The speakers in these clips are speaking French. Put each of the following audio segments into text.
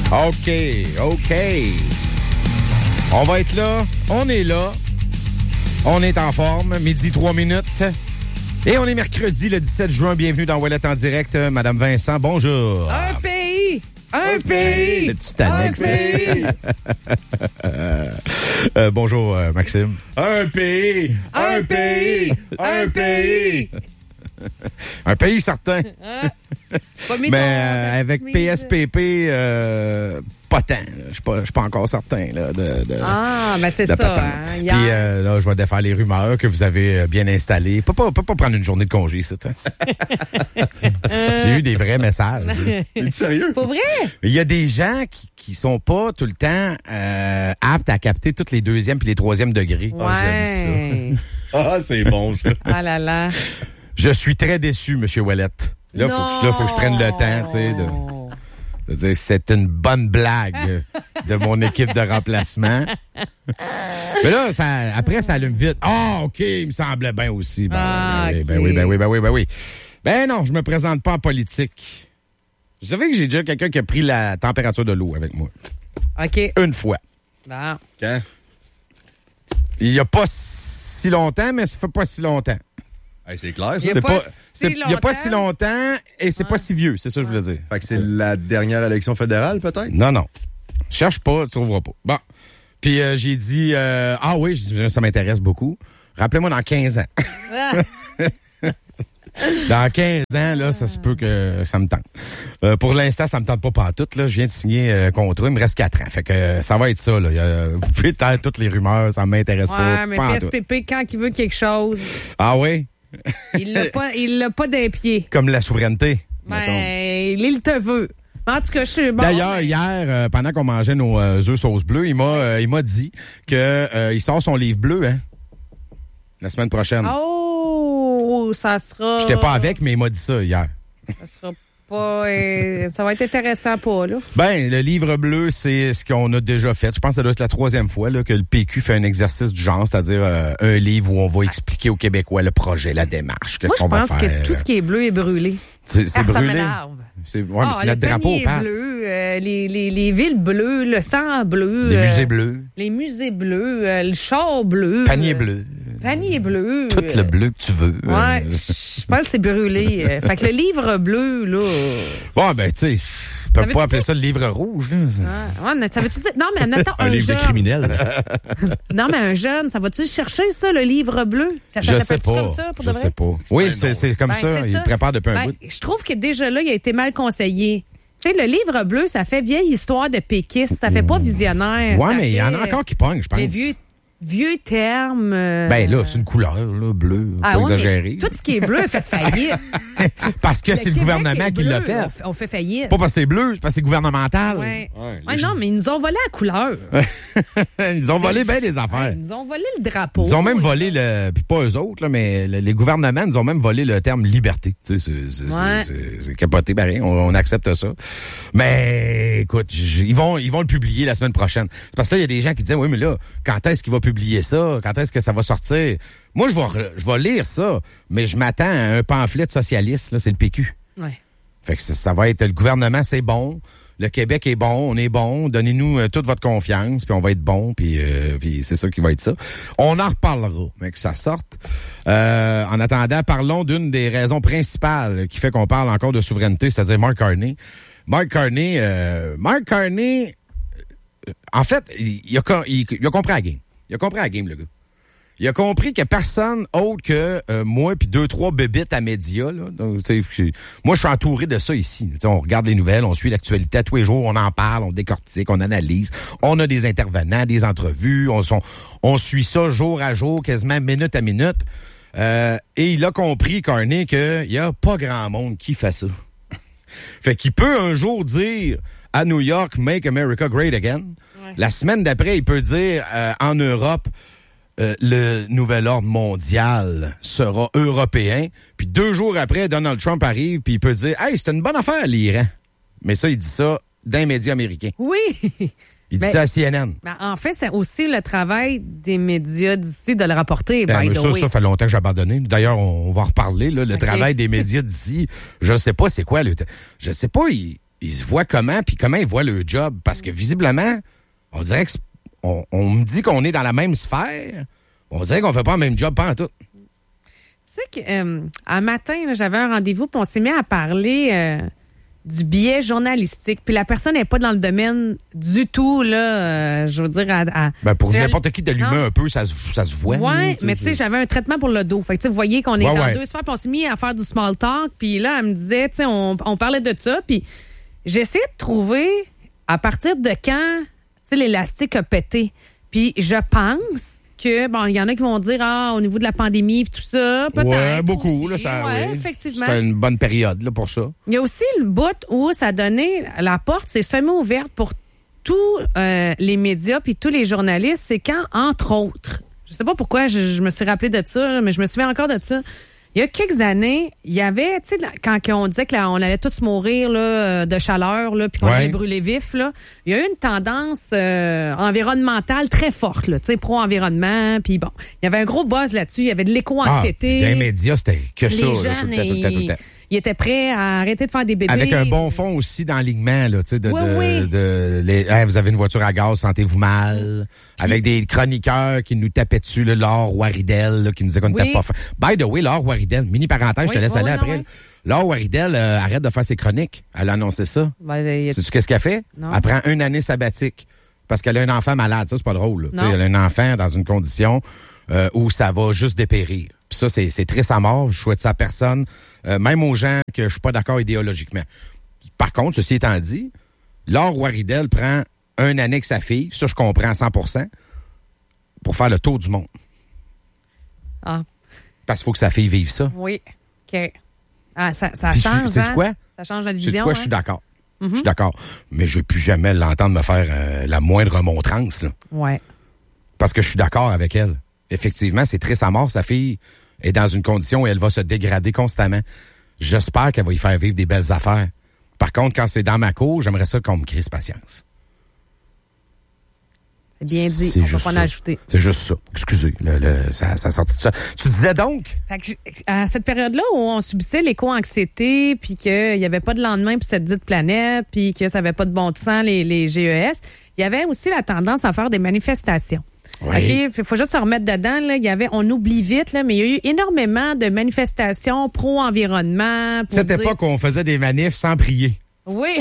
OK. On va être là. On est là. On est en forme. 12:03. Et on est mercredi, le 17 juin. Bienvenue dans Ouellette en direct. Madame Vincent, bonjour. Un pays! C'est-tu tanné que c'est? Bonjour, Maxime. Un pays! Un pays certain. Mais avec PSPP, pas tant. Je suis pas encore certain là, ben c'est ça. Puis là, je vais défaire les rumeurs que vous avez bien installées. Peut pas prendre une journée de congé, c'est ça. J'ai eu des vrais messages. T'es sérieux? Pas vrai? Il y a des gens qui sont pas tout le temps aptes à capter tous les deuxièmes puis les troisièmes degrés. Ouais. J'aime ça. C'est bon, ça. Ah là là. Je suis très déçu, Monsieur Ouellette. Là, faut que je prenne le temps, tu sais, de dire c'est une bonne blague de mon équipe de remplacement. Mais là, après, ça allume vite. Ah, OK, il me semblait bien aussi. Ben oui. Ben non, je me présente pas en politique. Vous savez que j'ai déjà quelqu'un qui a pris la température de l'eau avec moi. OK. Une fois. Bon. Quand? Il y a pas si longtemps, mais ça fait pas si longtemps. Hey, c'est clair, ça. Il n'y a pas si longtemps et c'est pas si vieux, c'est ça que je voulais dire. Fait que c'est la dernière élection fédérale, peut-être? Non. Cherche pas, tu trouveras pas. Bon. Puis j'ai dit, ça m'intéresse beaucoup. Rappelez-moi dans 15 ans. Dans 15 ans, là, ça se peut que ça me tente. Pour l'instant, ça me tente pas pantoute, là. Je viens de signer contrat, il me reste 4 ans. Fait que ça va être ça, là. Vous pouvez taire toutes les rumeurs, ça m'intéresse pas. Ouais, mais PSPP, quand il veut quelque chose. Ah oui? Il l'a pas d'un pied. Comme la souveraineté, mettons. Il te veut. En tout cas, je suis bon. D'ailleurs, hier, pendant qu'on mangeait nos œufs sauce bleue, il m'a dit que il sort son livre bleu, hein, la semaine prochaine. Oh, ça sera... J'étais pas avec, mais il m'a dit ça hier. Ça sera pas... ça va être intéressant, pas, là. Ben, le livre bleu, c'est ce qu'on a déjà fait. Je pense que ça doit être la 3e fois là, que le PQ fait un exercice du genre, c'est-à-dire un livre où on va expliquer aux Québécois le projet, la démarche, qu'est-ce qu'on va faire. Moi, je pense que tout ce qui est bleu est brûlé. C'est brûlé? Ça m'énerve. Mais c'est notre drapeau, le panier bleu, les villes bleues, le sang bleu. Les musées bleus. Les musées bleus, le char bleu. Panier bleu. Panier bleu. Tout le bleu que tu veux. Ouais, je pense que c'est brûlé. Fait que le livre bleu, là... Bon, ben, tu sais... On peut pas appeler ça le livre rouge, là. Ça veut-tu dire... Non, mais admettons un livre jeune... de criminel. Non, mais un jeune, ça va-tu chercher ça, le livre bleu? Ça je sais pas. Comme ça, pour je sais pas. Oui, c'est comme ça. Il le prépare depuis un bout. Je trouve que déjà là, il a été mal conseillé. Tu sais, le livre bleu, ça fait vieille histoire de péquiste. Ça fait pas visionnaire. Ouais, mais il y en a encore qui pognent, je pense. Vieux termes. Ben là, c'est une couleur, là, bleue, pas exagérée. Tout ce qui est bleu a fait faillite. Parce que c'est le gouvernement qui l'a fait. On fait faillite. Pas parce que c'est bleu, c'est parce que c'est gouvernemental. Ouais, non, mais ils nous ont volé la couleur. Ils nous ont volé bien les affaires. Ils nous ont volé le drapeau. Ils ont même volé puis pas eux autres, là, mais les gouvernements nous ont même volé le terme liberté. Tu sais, c'est capoté, pareil. On accepte ça. Mais écoute, ils vont le publier la semaine prochaine. C'est parce que là, il y a des gens qui disaient, oui, mais là, quand est-ce qu'il va publier ça? Quand est-ce que ça va sortir? Moi, je vais lire ça, mais je m'attends à un pamphlet de socialiste, là, c'est le PQ. Ouais. Fait que ça va être, le gouvernement, c'est bon, le Québec est bon, on est bon, donnez-nous toute votre confiance, puis on va être bon, puis c'est ça qui va être ça. On en reparlera, mais que ça sorte. En attendant, parlons d'une des raisons principales qui fait qu'on parle encore de souveraineté, c'est-à-dire Mark Carney. Mark Carney, en fait, il a compris la game. Il a compris la game, le gars. Il a compris que personne autre que moi puis 2-3 bébites à médias. Là. Donc, moi, je suis entouré de ça ici. T'sais, on regarde les nouvelles, on suit l'actualité à tous les jours, on en parle, on décortique, on analyse. On a des intervenants, des entrevues. On suit ça jour à jour, quasiment minute à minute. Et il a compris, Carney, qu'il y a pas grand monde qui fait ça. Fait qu'il peut un jour dire à New York, « Make America Great Again ». Ouais. La semaine d'après, il peut dire en Europe, le nouvel ordre mondial sera européen. Puis 2 jours après, Donald Trump arrive, puis il peut dire, « Hey, c'est une bonne affaire, l'Iran ». Mais ça, il dit ça d'un média américain. Oui. Il dit ça à CNN. En fait, c'est aussi le travail des médias d'ici de le rapporter, by the way. Ça fait longtemps que j'ai abandonné. D'ailleurs, on va en reparler. Là, le travail des médias d'ici, je sais pas c'est quoi. Je sais pas, ils se voient comment, puis comment ils voient le job. Parce que visiblement, on dirait que on me dit qu'on est dans la même sphère. On dirait qu'on fait pas le même job, pas en tout. Tu sais qu'un matin, là, j'avais un rendez-vous, puis on s'est mis à parler du biais journalistique. Puis la personne n'est pas dans le domaine du tout, là, je veux dire... Pour n'importe qui d'allumer un peu, ça se voit. Oui, mais tu sais, j'avais un traitement pour le dos. Fait que tu sais, vous voyez qu'on est dans deux sphères, puis on s'est mis à faire du small talk. Puis là, elle me disait, tu sais, on parlait de ça, puis j'essayais de trouver à partir de quand, tu sais, l'élastique a pété. Puis je pense que, bon, il y en a qui vont dire, au niveau de la pandémie et tout ça, peut-être. Ouais, beaucoup, aussi. là, ouais, effectivement. C'était une bonne période, là, pour ça. Il y a aussi le bout où ça donnait, la porte s'est semi-ouverte pour tous les médias puis tous les journalistes. C'est quand, entre autres, je sais pas pourquoi je me suis rappelé de ça, mais je me souviens encore de ça. Il y a quelques années, il y avait, tu sais, quand on disait qu'on allait tous mourir là, de chaleur, là, puis qu'on allait brûler vif, là, il y a eu une tendance environnementale très forte, là, tu sais, pro-environnement, puis bon, il y avait un gros buzz là-dessus, il y avait de l'éco-anxiété. Dans les médias, c'était que ça. Les jeunes, tout le temps. Ils étaient prêts à arrêter de faire des bébés. Avec un bon fond aussi dans l'alignement, là, tu sais, vous avez une voiture à gaz, sentez-vous mal. Puis, avec des chroniqueurs qui nous tapaient dessus, là, Laure Waridel, là, qui nous disaient qu'on n'était pas fait. By the way, Laure Waridel, mini parenthèse, je te laisse aller après. Laure Waridel arrête de faire ses chroniques. Elle a annoncé ça. Sais-tu qu'est-ce qu'elle fait? Non. Elle prend une année sabbatique. Parce qu'elle a un enfant malade. Ça, c'est pas drôle. Elle a un enfant dans une condition où ça va juste dépérir. Puis ça, c'est triste à mort. Je souhaite ça à personne, même aux gens que je suis pas d'accord idéologiquement. Par contre, ceci étant dit, Laure Waridel prend un année avec sa fille, ça je comprends à 100%, pour faire le tour du monde. Ah. Parce qu'il faut que sa fille vive ça. Oui. OK. Ah, ça puis change, sais-tu quoi? Ça change la vision. Sais-tu quoi? Je suis d'accord. Je suis d'accord. Mais je ne vais plus jamais l'entendre me faire la moindre remontrance. Là. Ouais. Parce que je suis d'accord avec elle. Effectivement, c'est triste à mort. Sa fille est dans une condition où elle va se dégrader constamment. J'espère qu'elle va y faire vivre des belles affaires. Par contre, quand c'est dans ma cour, j'aimerais ça qu'on me crise patience. C'est bien dit. C'est on juste peut pas ça. en ajouter. C'est juste ça. Excusez, ça a sorti de ça. Tu disais donc? Fait que, à cette période-là où on subissait l'éco-anxiété, puis qu'il n'y avait pas de lendemain pour cette dite planète, puis que ça n'avait pas de bon sens, les GES, il y avait aussi la tendance à faire des manifestations. Oui. OK, il faut juste se remettre dedans. Là. On oublie vite, là, mais il y a eu énormément de manifestations pro-environnement. Cette époque où on faisait des manifs sans prier. Oui.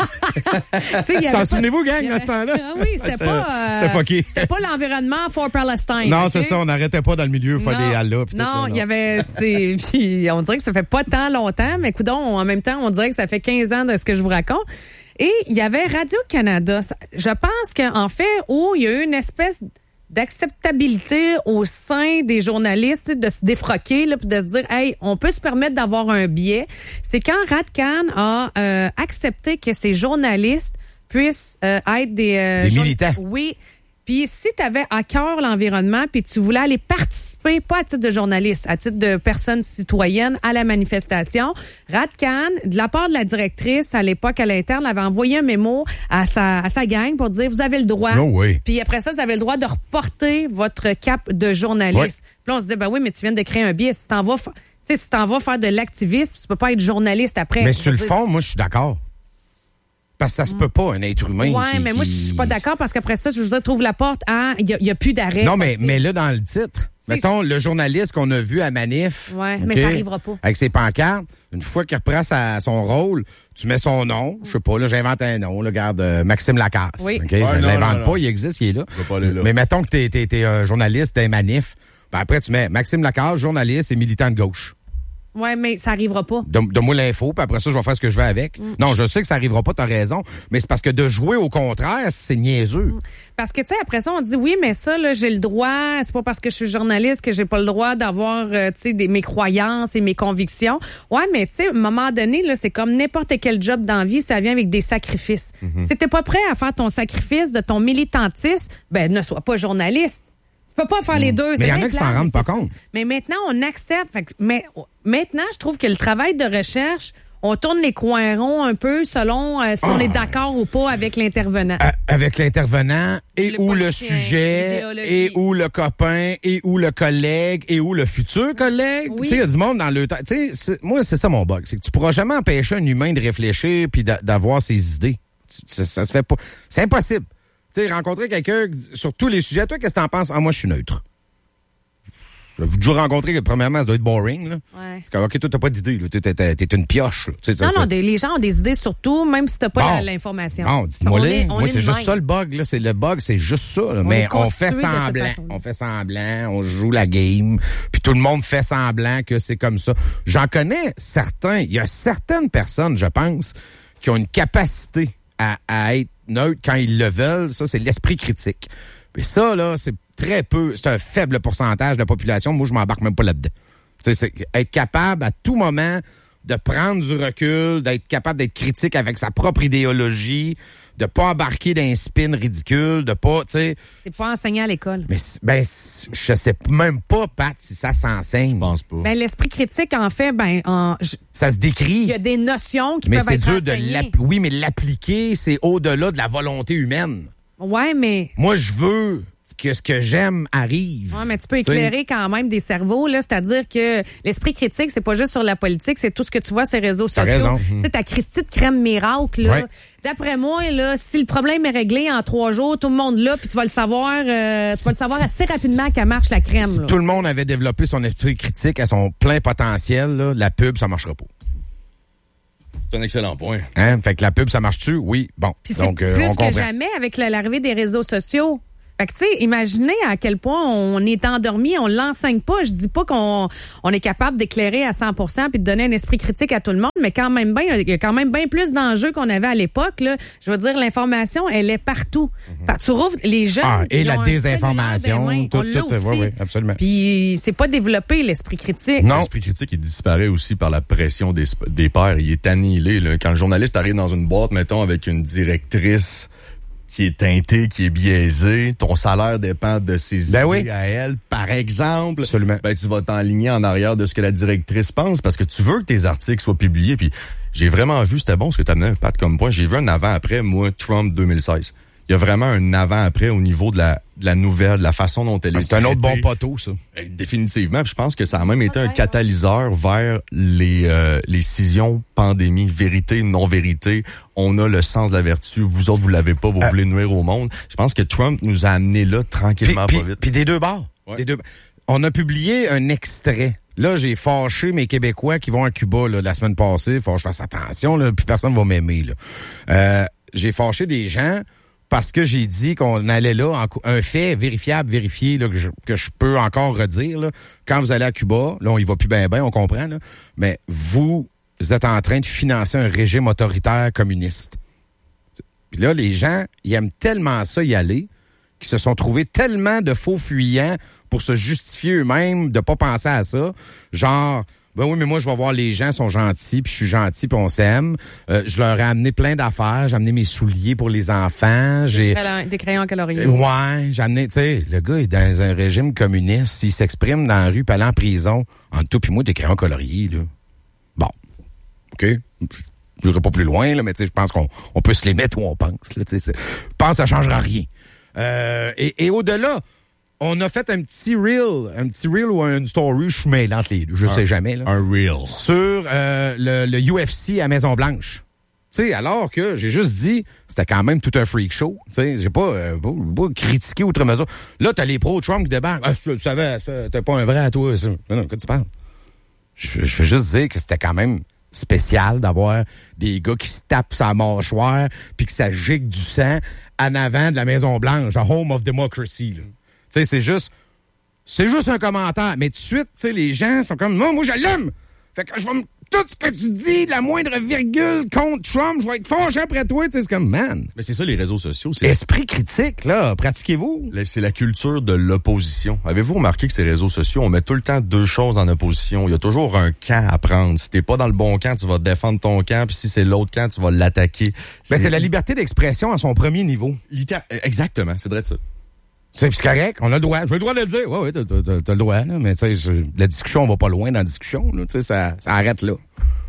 S'en souvenez-vous, gang, à ce temps-là? Ah oui, c'était pas... c'était fucké. C'était pas l'environnement for Palestine. Non, okay? C'est ça, on n'arrêtait pas dans le milieu, faire des hallas. Non, il y avait... Puis on dirait que ça fait pas tant longtemps, mais coudonc, en même temps, on dirait que ça fait 15 ans de ce que je vous raconte. Et il y avait Radio-Canada. Je pense qu'en fait, où il y a eu une espèce d'acceptabilité au sein des journalistes de se défroquer là, puis de se dire hey, on peut se permettre d'avoir un biais. C'est quand Radcan a accepté que ces journalistes puissent être des militants. Oui. Puis si tu avais à cœur l'environnement puis tu voulais aller participer, pas à titre de journaliste, à titre de personne citoyenne à la manifestation, Radcan, de la part de la directrice à l'époque à l'interne, avait envoyé un mémo à sa gang pour dire vous avez le droit. Oh oui. Puis après ça, vous avez le droit de reporter votre cap de journaliste. Oui. Puis là, on se dit ben oui, mais tu viens de créer un biais. Si t'en vas faire de l'activisme, tu peux pas être journaliste après. Mais sur le fond, moi, je suis d'accord. Parce que ça se peut pas, un être humain. Oui, mais moi, je suis pas d'accord parce qu'après ça, je veux dire, trouve la porte à. Il y a plus d'arrêt. Non, mais là, dans le titre, mettons, le journaliste qu'on a vu à Manif. Oui, okay, mais ça arrivera pas. Avec ses pancartes, une fois qu'il reprend son rôle, tu mets son nom. Je sais pas, là, j'invente un nom. Là, regarde, Maxime Lacasse. Oui. Okay, je l'invente pas, il existe, il est là. Pas aller là. Mais mettons que t'es un journaliste d'un Manif. Ben après, tu mets Maxime Lacasse, journaliste et militant de gauche. Oui, mais ça arrivera pas. Donne-moi l'info, puis après ça, je vais faire ce que je veux avec. Non, je sais que ça arrivera pas, t'as raison. Mais c'est parce que de jouer au contraire, c'est niaiseux. Parce que, tu sais, après ça, on dit, oui, mais ça, là, j'ai le droit. C'est pas parce que je suis journaliste que j'ai pas le droit d'avoir, tu sais, mes croyances et mes convictions. Ouais, mais tu sais, à un moment donné, là, c'est comme n'importe quel job dans la vie, ça vient avec des sacrifices. Si t'es pas prêt à faire ton sacrifice de ton militantisme, ben, ne sois pas journaliste. Tu peux pas faire les deux. Mais il y en a qui s'en rendent pas compte. Mais maintenant, on accepte. Mais maintenant, je trouve que le travail de recherche on tourne les coins ronds un peu selon si on est d'accord ou pas avec l'intervenant. Avec l'intervenant et Le ou le politicien, sujet l'idéologie. et ou le copain et ou le collègue et ou le futur collègue. Oui. Tu sais, il y a du monde dans le temps. Tu sais, moi, c'est ça mon bug. C'est que tu pourras jamais empêcher un humain de réfléchir puis d'avoir ses idées. Ça se fait pas. C'est impossible. Tu sais, rencontrer quelqu'un sur tous les sujets. Toi, qu'est-ce que t'en penses? Ah, moi, je suis neutre. J'ai toujours rencontré que, premièrement, ça doit être boring, là. Ouais. C'est comme, OK, toi, t'as pas d'idée, là. T'es une pioche, là. Tu sais, Non, les gens ont des idées sur tout, même si t'as pas l'information. Bon, dites-moi-les. On Moi, est c'est de juste même. ça, le bug, là. C'est le bug, c'est juste ça, là. Mais est on fait constitué de cette semblant. façon-là. On fait semblant. On joue la game. Puis tout le monde fait semblant que c'est comme ça. J'en connais certains. Il y a certaines personnes, je pense, qui ont une capacité à être neutre quand ils le veulent. Ça, c'est l'esprit critique. Mais ça, là, c'est très peu. C'est un faible pourcentage de la population. Moi, je m'embarque même pas là-dedans. Tu sais, c'est être capable à tout moment de prendre du recul, d'être capable d'être critique avec sa propre idéologie, de pas embarquer dans un spin ridicule, de pas, tu sais. C'est pas enseigné à l'école. Mais je sais même pas, Pat, si ça s'enseigne. Je pense pas. Ben, l'esprit critique, en fait, Ça se décrit. il y a des notions qui Mais peuvent c'est être dur enseignées. Oui, mais l'appliquer, c'est au-delà de la volonté humaine. Ouais, mais... Moi, je veux que ce que j'aime arrive. Ouais, mais tu peux éclairer quand même des cerveaux, là. C'est-à-dire que l'esprit critique, c'est pas juste sur la politique, c'est tout ce que tu vois sur les réseaux T'as sociaux. raison. Tu sais, ta Christie de crème miracle, là. Ouais. D'après moi, là, si le problème est réglé en 3 jours, tout le monde là, puis tu vas le savoir, assez rapidement qu'elle marche la crème, Si là. tout le monde avait développé son esprit critique à son plein potentiel, là, la pub, ça marchera pas. C'est un excellent point. Hein? Fait que la pub, ça marche-tu? Oui. Bon. Puis c'est Donc, plus on que comprend. jamais avec l'arrivée des réseaux sociaux. Fait que, tu sais, imaginez à quel point on est endormi, on l'enseigne pas. Je dis pas qu'on est capable d'éclairer à 100% puis de donner un esprit critique à tout le monde, mais quand même bien, il y a quand même bien plus d'enjeux qu'on avait à l'époque, là. Je veux dire, l'information, elle est partout. Tu rouvres les jeunes. Et ils la ont un désinformation. cellulaire dans les mains. On l'a aussi. Oui, absolument. Puis c'est pas développé, l'esprit critique. Non. L'esprit critique, il disparaît aussi par la pression des pairs. Il est annihilé, là. Quand le journaliste arrive dans une boîte, mettons, avec une directrice qui est teintée, qui est biaisée, ton salaire dépend de ses idées oui. à elle, par exemple. Absolument. Ben, tu vas t'enligner en arrière de ce que la directrice pense parce que tu veux que tes articles soient publiés. Puis j'ai vraiment vu, c'était bon ce que tu amenais, Pat, comme point. J'ai vu un avant-après, moi, Trump 2016. Il y a vraiment un avant-après au niveau de la nouvelle, de la façon dont elle est C'est un autre bon traitée. poteau, ça. Définitivement. Puis je pense que ça a même été un catalyseur vers les scissions, pandémie, vérité, non-vérité. On a le sens de la vertu. Vous autres, vous l'avez pas. Vous voulez nuire au monde. Je pense que Trump nous a amené là tranquillement, pas vite. Puis des deux bords. Ouais. Des deux... On a publié un extrait. Là, j'ai fâché mes Québécois qui vont à Cuba là, la semaine passée. Faut que je fasse attention, là, puis personne va m'aimer. Là. J'ai fâché des gens parce que j'ai dit qu'on allait là, un fait vérifiable, vérifié, là, que je peux encore redire. Là. Quand vous allez à Cuba, là, on y va plus bien, on comprend, là, mais vous êtes en train de financer un régime autoritaire communiste. Puis là, les gens, ils aiment tellement ça y aller, qu'ils se sont trouvés tellement de faux fuyants pour se justifier eux-mêmes de pas penser à ça. Genre... Ben oui, mais moi, je vais voir les gens sont gentils, puis je suis gentil, puis on s'aime. Je leur ai amené plein d'affaires. J'ai amené mes souliers pour les enfants. Des crayons coloriés. Ouais, j'ai amené, tu sais, le gars est dans un régime communiste. S'il s'exprime dans la rue, puis aller en prison, entre toi puis moi, des crayons coloriés, là. Bon. OK. Je n'irai pas plus loin, là, mais tu sais, je pense qu'on peut se les mettre où on pense, là, tu sais. Je pense que ça changera rien. Et au-delà, on a fait un petit reel ou une story, je suis mêlé entre les deux, je sais jamais. Là, Un reel. sur le UFC à Maison-Blanche. Tu sais, alors que j'ai juste dit, c'était quand même tout un freak show. Tu sais, j'ai pas critiqué outre mesure. Là, t'as les pros-Trump qui débarquent. Ah, tu savais, t'es pas un vrai à toi, ça. Non, quoi tu parles? Je veux juste dire que c'était quand même spécial d'avoir des gars qui se tapent sa mâchoire puis que ça gicle du sang en avant de la Maison-Blanche, la home of democracy, là. Tu sais, c'est juste un commentaire. Mais tout de suite, tu sais, les gens sont comme, non, moi, je l'aime. Fait que je vais tout ce que tu dis, la moindre virgule contre Trump, je vais être fâché après toi. Tu sais, c'est comme, man. Mais c'est ça, les réseaux sociaux. Esprit critique, là. Pratiquez-vous. C'est la culture de l'opposition. Avez-vous remarqué que ces réseaux sociaux, on met tout le temps deux choses en opposition. Il y a toujours un camp à prendre. Si t'es pas dans le bon camp, tu vas défendre ton camp. Puis si c'est l'autre camp, tu vas l'attaquer. Ben, c'est la liberté d'expression à son premier niveau. Exactement, c'est vrai de ça. C'est correct, on a le droit. J'ai le droit de le dire. Oui, t'as le droit, là. Mais tu sais, la discussion, on va pas loin dans la discussion, là. Tu sais, ça arrête là.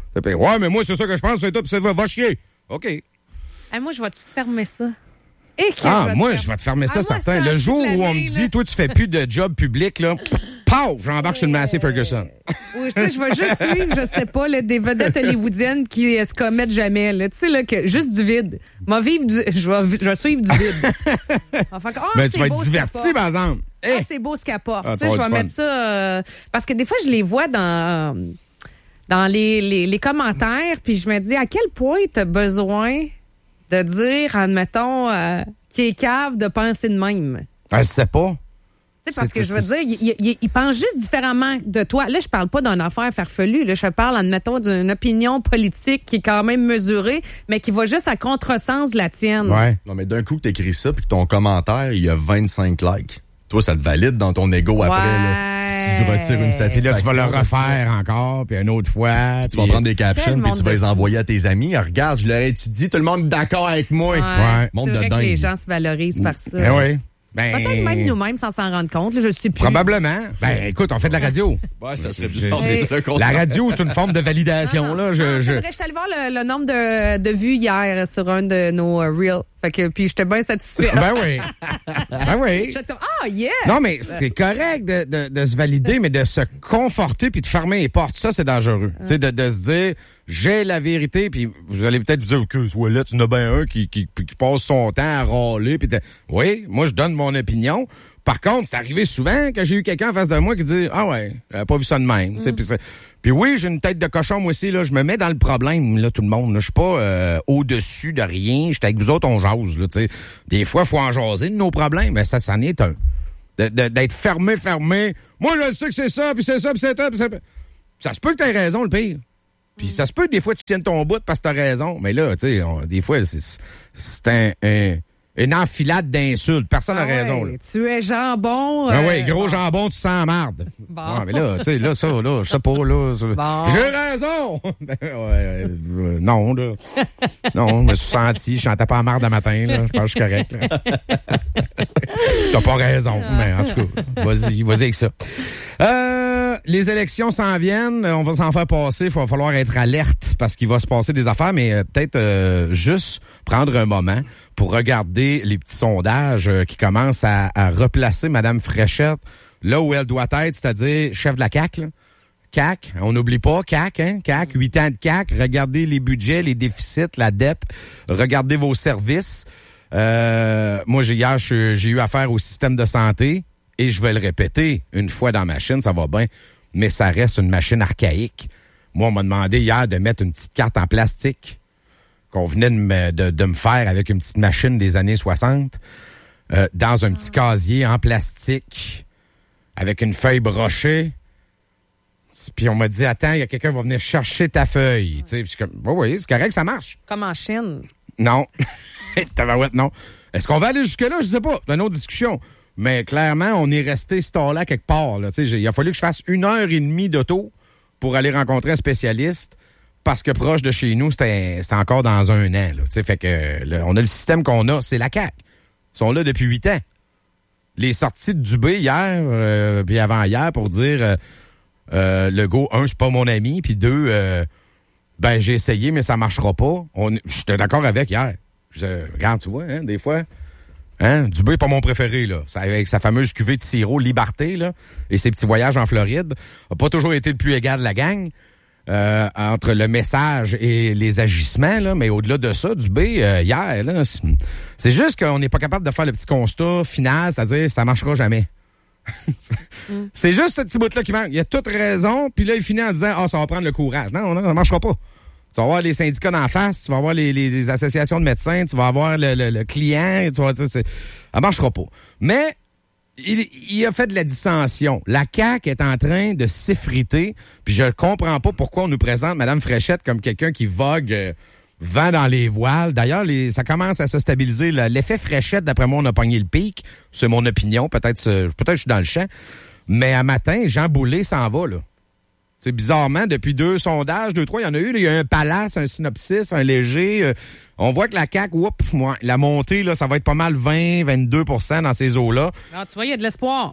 Ouais, mais moi, c'est ça que je pense, c'est tout, puis ça va chier. OK. Hey, moi, je vais-tu te fermer ça? Je vais te fermer ça, certain. Le jour où on me dit, toi, tu fais plus de job public, là, paf, j'embarque sur le Massey Ferguson. Oui, tu sais, je vais juste suivre, je sais pas, là, des vedettes hollywoodiennes qui se commettent jamais, là. Tu sais, là, que juste du vide. Je vais suivre du vide. Enfin, mais tu vas être diverti, par exemple. Hey. C'est beau ce qu'elle porte. Tu sais, je vais mettre ça, parce que des fois, je les vois dans les commentaires, puis je me dis, à quel point t'as besoin de dire, admettons, qu'il est cave de penser de même. Je sais pas. Parce que je veux dire, il pense juste différemment de toi. Là, je parle pas d'une affaire farfelue. Là, je parle, admettons, d'une opinion politique qui est quand même mesurée, mais qui va juste à contresens de la tienne. Ouais. Non, mais d'un coup que t'écris ça, puis que ton commentaire, il y a 25 likes. Toi, ça te valide dans ton ego après, là. Tu retires une satisfaction. Et là, tu vas le refaire encore, puis une autre fois. Tu vas prendre des captions, puis tu vas les envoyer à tes amis. Regarde, je leur ai étudié, tout le monde est d'accord avec moi. Ouais. Monde de dingue. C'est vrai que les gens se valorisent par ça. Oui. Peut-être même nous-mêmes sans s'en rendre compte. Là, je sais plus. Probablement. Écoute, on fait de la radio. Ouais, ça serait plus La radio, c'est une forme de validation. Là. Je suis allée voir le nombre de vues hier sur un de nos Reels. Fait que, puis j'étais bien satisfaite. Ben oui. Yeah! Non, mais c'est correct de se valider, mais de se conforter puis de fermer les portes, ça, c'est dangereux. Tu sais, de se dire, j'ai la vérité, puis vous allez peut-être vous dire, que soit là, tu n'as bien un qui passe son temps à râler. Oui, moi, je donne mon opinion. Par contre, c'est arrivé souvent que j'ai eu quelqu'un en face de moi qui dit, ah ouais, j'avais pas vu ça de même. Puis oui, j'ai une tête de cochon, moi aussi, là. Je me mets dans le problème, là, tout le monde. Je suis pas au-dessus de rien. J'étais avec vous autres, on jase, là, tu sais. Des fois, il faut en jaser de nos problèmes, mais ça en est un. D'être fermé. Moi, je sais que c'est ça, puis c'est ça, puis c'est ça, puis c'est... Ça se peut que t'aies raison, le pire. Puis ça se peut que des fois, tu tiennes ton bout parce que t'as raison. Mais là, tu sais, des fois, c'est une enfilade d'insultes. Personne n'a raison. Là. Tu es jambon. Oui, gros jambon, tu sens marde. Bon. Ouais, mais là, tu sais, là, ça, là, je sais pas, là. Bon. J'ai raison! Non, là. Non, je me suis senti, je chantais pas à marde le matin, là. Je pense que je suis correct, là. T'as pas raison, mais en tout cas, vas-y avec ça. Les élections s'en viennent, on va s'en faire passer, il va falloir être alerte parce qu'il va se passer des affaires, mais peut-être juste prendre un moment pour regarder les petits sondages qui commencent à replacer Mme Fréchette là où elle doit être, c'est-à-dire chef de la CAQ. Là. CAQ, on n'oublie pas CAQ, hein? CAQ, 8 ans de CAQ, regardez les budgets, les déficits, la dette, regardez vos services. Moi, hier, j'ai eu affaire au système de santé et je vais le répéter une fois dans ma machine, ça va bien, mais ça reste une machine archaïque. Moi, on m'a demandé hier de mettre une petite carte en plastique qu'on venait de me faire avec une petite machine des années 60 dans un petit casier en plastique avec une feuille brochée. Puis on m'a dit, attends, il y a quelqu'un qui va venir chercher ta feuille. Tu sais, puis je suis comme, oui, c'est correct, ça marche. Comme en Chine. Non. Tabarouette, non. Est-ce qu'on va aller jusque-là? Je sais pas. C'est une autre discussion. Mais clairement, on est resté là quelque part. Là. Il a fallu que je fasse 1h30 d'auto pour aller rencontrer un spécialiste parce que proche de chez nous, c'était encore dans un an. Là. Fait que là, on a le système qu'on a, c'est la CAQ. Ils sont là depuis 8 ans. Les sorties de Dubé hier, puis avant-hier, pour dire Legault, 1, c'est pas mon ami, puis 2, j'ai essayé, mais ça marchera pas. J'étais d'accord avec hier. Regarde, tu vois, hein, des fois... Hein? Dubé n'est pas mon préféré, là. Avec sa fameuse cuvée de sirop Liberté, là, et ses petits voyages en Floride, n'a pas toujours été le plus égal de la gang, entre le message et les agissements, là. Mais au-delà de ça, Dubé, hier, là, c'est juste qu'on n'est pas capable de faire le petit constat final, c'est-à-dire, ça marchera jamais. C'est juste ce petit bout-là qui manque. Il a toute raison, puis là, il finit en disant, ça va prendre le courage. Non, ça marchera pas. Tu vas avoir les syndicats d'en face, tu vas avoir les associations de médecins, tu vas avoir le client, tu vas, ça marchera pas. Mais il a fait de la dissension. La CAQ est en train de s'effriter, puis je comprends pas pourquoi on nous présente Mme Fréchette comme quelqu'un qui vogue vent dans les voiles. D'ailleurs, ça commence à se stabiliser. L'effet Fréchette, d'après moi, on a pogné le pic. C'est mon opinion. Peut-être je suis dans le champ. Mais à matin, Jean Boulet s'en va, là. C'est bizarrement, depuis 2 sondages, 2, 3, il y en a eu. Il y a un Palace, un Synopsis, un Léger. On voit que la CAQ, la montée, là, ça va être pas mal 20-22% dans ces eaux-là. Alors, tu vois, il y a de l'espoir.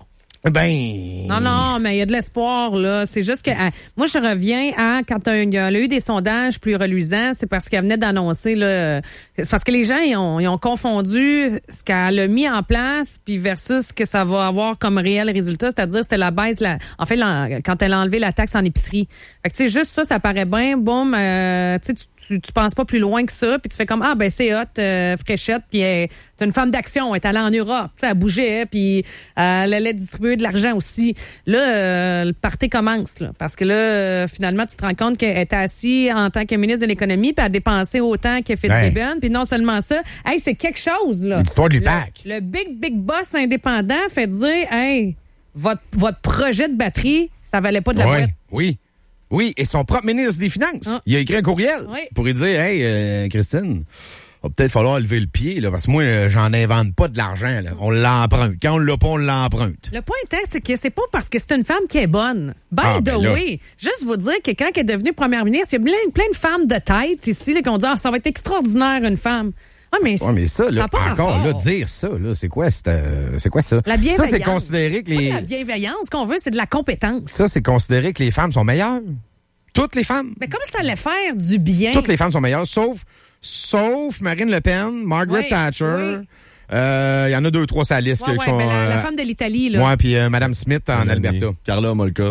Ben... Non, mais il y a de l'espoir, là. C'est juste que, moi, je reviens à quand il y a eu des sondages plus reluisants, c'est parce qu'elle venait d'annoncer, là. C'est parce que les gens, ils ont confondu ce qu'elle a mis en place, puis versus ce que ça va avoir comme réel résultat, c'est-à-dire, c'était la baisse, quand elle a enlevé la taxe en épicerie. Fait que, tu sais, juste ça paraît bien, boum, tu penses pas plus loin que ça, puis tu fais comme, c'est hot, fraîchette, puis t'as une femme d'action, elle est allée en Europe, tu sais, elle bougeait, puis elle allait distribuer de l'argent aussi. Là, le party commence, là, parce que là, finalement, tu te rends compte qu'elle était assise en tant que ministre de l'économie, puis elle a dépensé autant que Fitzgibbon, puis non seulement ça, hey, c'est quelque chose, là. L'histoire de l'UPAC. Le big boss indépendant fait dire, hey, votre projet de batterie, ça valait pas de la boîte. Oui, et son propre ministre des Finances. Il a écrit un courriel pour lui dire, hey, Christine, va peut-être falloir lever le pied, là, parce que moi, j'en invente pas de l'argent, là. On l'emprunte. Quand on l'a pas, on l'emprunte. Le point est, c'est que c'est pas parce que c'est une femme qui est bonne. Juste vous dire que quand elle est devenue première ministre, il y a plein de femmes de tête ici, là, qui ont dit, ça va être extraordinaire, une femme. Mais ça, là, encore, là, dire ça, là, c'est quoi ça? La bienveillance. Ça, c'est considéré que les... Pas la bienveillance, ce qu'on veut, c'est de la compétence. Ça, c'est considéré que les femmes sont meilleures. Toutes les femmes. Mais comme ça allait faire du bien. Toutes les femmes sont meilleures, sauf Marine Le Pen, Margaret Thatcher. Il y en a 2 ou 3 sur la liste qui sont... la femme de l'Italie, là. Ouais, puis Mme Smith en Alberta. Carla Molka.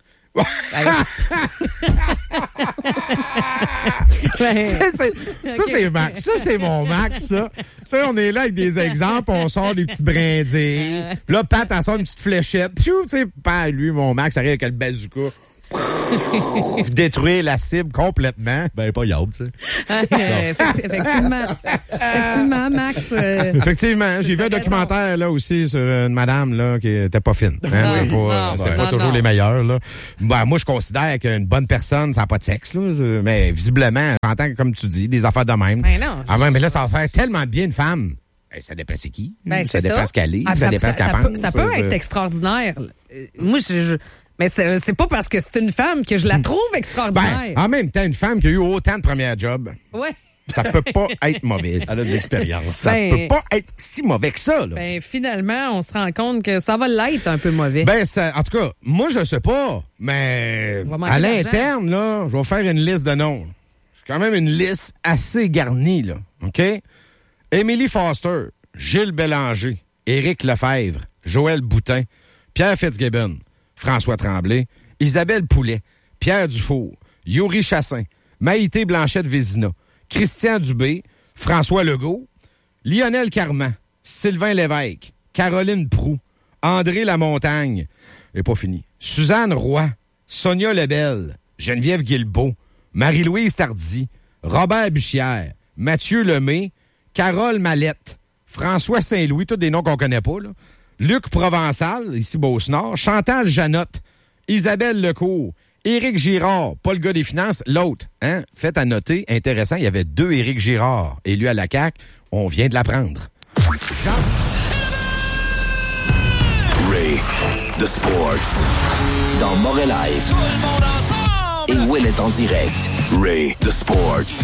C'est Max. Ça, c'est mon Max, ça. Tu sais, on est là avec des exemples, on sort des petits brindilles. Là, Pat, elle sort une petite fléchette. Tu sais, pas lui, mon Max, arrive avec le bazooka. Détruire la cible complètement. Ben, pas yard, tu sais. Effectivement, Max. Effectivement, j'ai vu un documentaire là aussi sur une madame là qui était pas fine. Hein, c'est pas toujours les meilleurs là. Ben, moi, je considère qu'une bonne personne, ça n'a pas de sexe là, mais visiblement, j'entends comme tu dis, des affaires de même. Ben non. Mais là, ça va faire tellement de bien une femme. Ça dépend c'est qui. Ça dépend ce qu'elle est. Ça dépend ce qu'elle pense. Ça peut être extraordinaire. Moi, mais c'est pas parce que c'est une femme que je la trouve extraordinaire. En même temps, une femme qui a eu autant de premiers jobs. Ouais. Ça peut pas être mauvais. Elle a de l'expérience. Ça peut pas être si mauvais que ça, là. Ben, finalement, on se rend compte que ça va l'être un peu mauvais. En tout cas, moi, je sais pas, mais à l'interne, là, je vais faire une liste de noms. C'est quand même une liste assez garnie, là. OK? Émilie Foster, Gilles Bélanger, Éric Lefebvre, Joël Boutin, Pierre Fitzgibbon, François Tremblay, Isabelle Poulet, Pierre Dufour, Yuri Chassin, Maïté Blanchette-Vézina, Christian Dubé, François Legault, Lionel Carman, Sylvain Lévesque, Caroline Proulx, André Lamontagne, et pas fini, Suzanne Roy, Sonia Lebel, Geneviève Guilbeault, Marie-Louise Tardy, Robert Bussière, Mathieu Lemay, Carole Mallette, François Saint-Louis, tous des noms qu'on connaît pas, là. Luc Provençal, ici Beauce-Nord, Chantal Janotte, Isabelle Lecourt, Éric Girard, pas le gars des finances, l'autre. Hein? Faites à noter, intéressant, il y avait 2 Éric Girard élus à la CAQ. On vient de l'apprendre. Ray, The Sports, dans Montréal Live. Et Will est en direct. Ray, The Sports.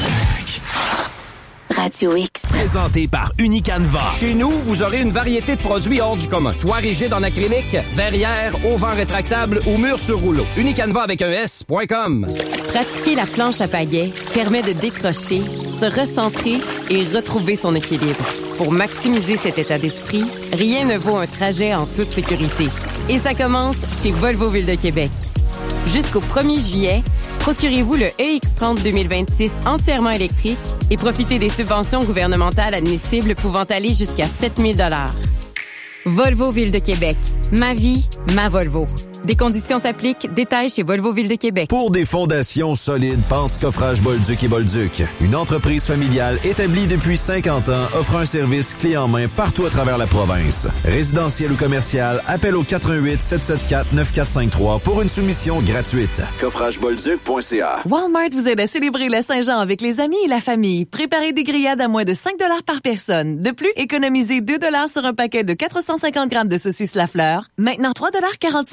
Radio X. Présenté par Unicanva. Chez nous, vous aurez une variété de produits hors du commun. Toit rigide en acrylique, verrière, auvent rétractable ou mur sur rouleau. Unicanva avec un S.com. Pratiquer la planche à pagaie permet de décrocher, se recentrer et retrouver son équilibre. Pour maximiser cet état d'esprit, rien ne vaut un trajet en toute sécurité. Et ça commence chez Volvo Ville de Québec. Jusqu'au 1er juillet, procurez-vous le EX30 2026 entièrement électrique et profitez des subventions gouvernementales admissibles pouvant aller jusqu'à 7 000 $. Volvo Ville de Québec. Ma vie, ma Volvo. Des conditions s'appliquent. Détails chez Volvo Ville de Québec. Pour des fondations solides, pense Coffrage Bolduc et Bolduc. Une entreprise familiale établie depuis 50 ans offre un service clé en main partout à travers la province. Résidentiel ou commercial, appel au 418-774-9453 pour une soumission gratuite. Coffragebolduc.ca. Walmart vous aide à célébrer la Saint-Jean avec les amis et la famille. Préparez des grillades à moins de 5 $ par personne. De plus, économisez 2 $ sur un paquet de 450 grammes de saucisses Lafleur. Maintenant 3,47 $ chacun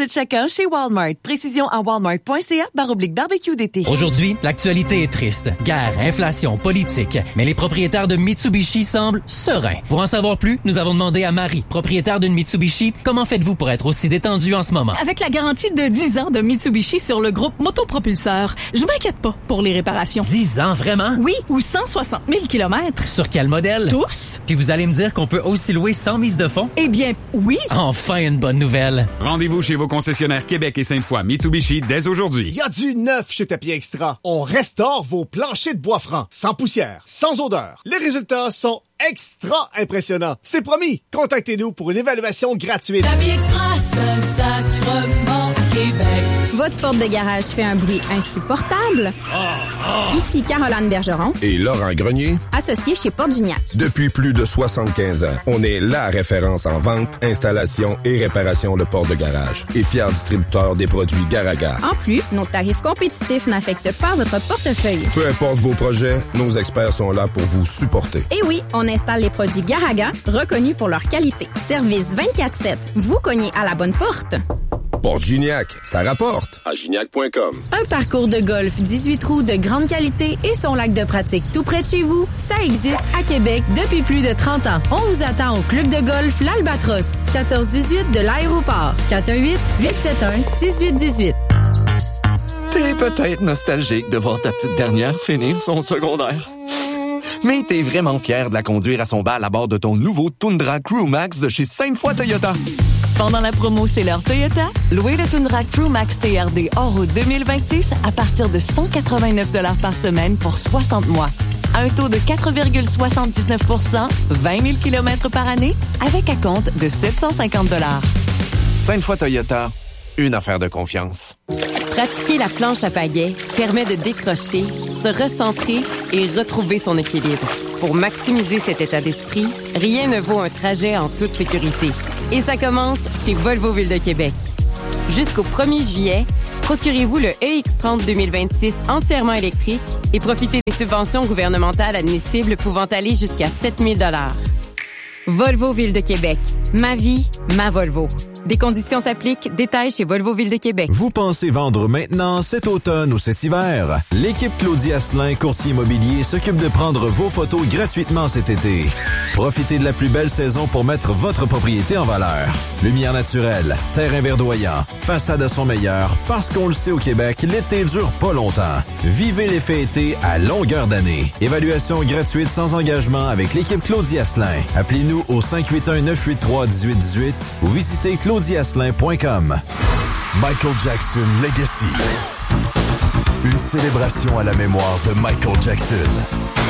un chez Walmart. Précision à walmart.ca/barbecue d'été. Aujourd'hui, l'actualité est triste. Guerre, inflation, politique. Mais les propriétaires de Mitsubishi semblent sereins. Pour en savoir plus, nous avons demandé à Marie, propriétaire d'une Mitsubishi, comment faites-vous pour être aussi détendu en ce moment? Avec la garantie de 10 ans de Mitsubishi sur le groupe Motopropulseur, je m'inquiète pas pour les réparations. 10 ans, vraiment? Oui, ou 160 000 kilomètres. Sur quel modèle? Tous. Puis vous allez me dire qu'on peut aussi louer sans mise de fonds? Eh bien, oui. Enfin une bonne nouvelle. Rendez-vous chez vos concessionnaires Québec et Sainte-Foy Mitsubishi dès aujourd'hui. Il y a du neuf chez Tapis Extra. On restaure vos planchers de bois franc, sans poussière, sans odeur. Les résultats sont extra impressionnants. C'est promis. Contactez-nous pour une évaluation gratuite. Tapis Extra, Saint-Sacrement, Québec. Votre porte de garage fait un bruit insupportable? Ici Caroline Bergeron et Laurent Grenier, associés chez Porte Gignac. Depuis plus de 75 ans, on est la référence en vente, installation et réparation de portes de garage et fier distributeur des produits Garaga. En plus, nos tarifs compétitifs n'affectent pas votre portefeuille. Peu importe vos projets, nos experts sont là pour vous supporter. Et oui, on installe les produits Garaga, reconnus pour leur qualité. Service 24/7. Vous cognez à la bonne porte. Porte Gignac, ça rapporte à gignac.com. Un parcours de golf 18 trous de grande qualité et son lac de pratique tout près de chez vous, ça existe à Québec depuis plus de 30 ans. On vous attend au club de golf L'Albatros, 1418 de l'aéroport, 418-871-1818. T'es peut-être nostalgique de voir ta petite dernière finir son secondaire. Mais t'es vraiment fier de la conduire à son bal à bord de ton nouveau Tundra Crew Max de chez Sainte-Foy Toyota. Pendant la promo C'est l'heure Toyota, louez le Tundra Crew Max TRD hors route 2026 à partir de 189 $ par semaine pour 60 mois. À un taux de 4,79 %, 20 000 km par année, avec acompte de 750 $. Sainte-Foy Toyota, une affaire de confiance. Pratiquer la planche à pagaie permet de décrocher, se recentrer et retrouver son équilibre. Pour maximiser cet état d'esprit, rien ne vaut un trajet en toute sécurité. Et ça commence chez Volvo Ville de Québec. Jusqu'au 1er juillet, procurez-vous le EX30 2026 entièrement électrique et profitez des subventions gouvernementales admissibles pouvant aller jusqu'à 7 000 $. Volvo Ville de Québec. Ma vie, ma Volvo. Des conditions s'appliquent. Détails chez Volvo Ville de Québec. Vous pensez vendre maintenant, cet automne ou cet hiver? L'équipe Claudie Asselin, courtier immobilier, s'occupe de prendre vos photos gratuitement cet été. Profitez de la plus belle saison pour mettre votre propriété en valeur. Lumière naturelle, terrain verdoyant, façade à son meilleur, parce qu'on le sait au Québec, l'été dure pas longtemps. Vivez l'effet été à longueur d'année. Évaluation gratuite sans engagement avec l'équipe Claudie Asselin. Appelez-nous au 581-983-1818 ou visitez claudieasselin.com. Michael Jackson Legacy. Une célébration à la mémoire de Michael Jackson.